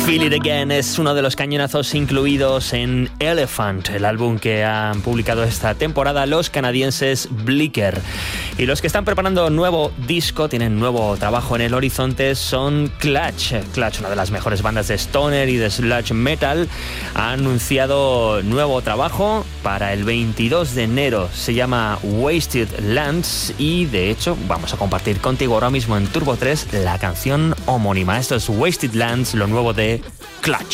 Feel It Again es uno de los cañonazos incluidos en Elephant, el álbum que han publicado esta temporada los canadienses Blicker. Y los que están preparando nuevo disco, tienen nuevo trabajo en el horizonte, son Clutch. Clutch, una de las mejores bandas de stoner y de sludge metal, ha anunciado nuevo trabajo para el 22 de enero. Se llama Wasted Lands y de hecho vamos a compartir contigo ahora mismo en Turbo 3 la canción homónima. Esto es Wasted Lands, lo nuevo de Clutch.